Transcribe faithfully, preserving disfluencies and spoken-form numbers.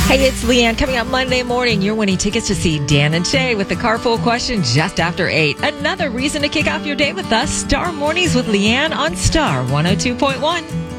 Hey, it's Leanne. Coming up Monday morning, you're winning tickets to see Dan and Shay with the Carpool Question just after eight. Another reason to kick off your day with us. Star Mornings with Leanne on Star one oh two point one.